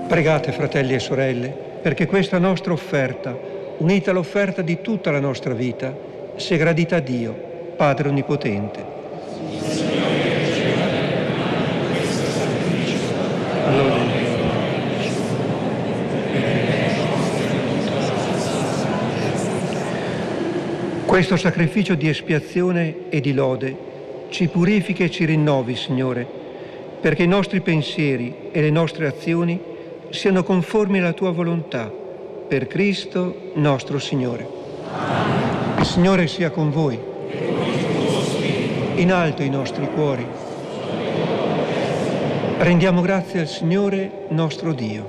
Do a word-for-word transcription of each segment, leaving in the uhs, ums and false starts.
Pregate, fratelli e sorelle, perché questa nostra offerta, unita all'offerta di tutta la nostra vita, sia gradita a Dio, Padre Onnipotente. Allora, questo sacrificio di espiazione e di lode ci purifica e ci rinnovi, Signore, perché i nostri pensieri e le nostre azioni siano conformi alla Tua volontà, per Cristo nostro Signore. Amen. Il Signore sia con voi. In alto i nostri cuori. Rendiamo grazie al Signore nostro Dio.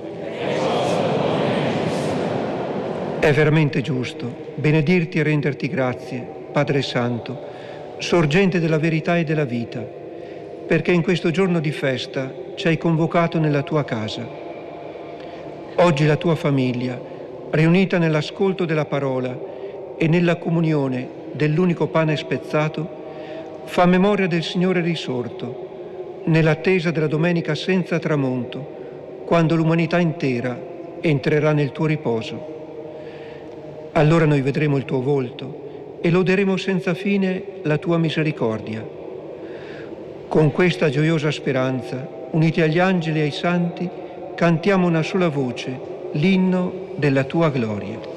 È veramente giusto benedirti e renderti grazie, Padre Santo, sorgente della verità e della vita, perché in questo giorno di festa ci hai convocato nella tua casa. Oggi la tua famiglia, riunita nell'ascolto della parola e nella comunione dell'unico pane spezzato, fa memoria del Signore risorto, nell'attesa della domenica senza tramonto, quando l'umanità intera entrerà nel tuo riposo. Allora noi vedremo il tuo volto e loderemo senza fine la tua misericordia. Con questa gioiosa speranza, uniti agli angeli e ai santi, cantiamo una sola voce l'inno della tua gloria.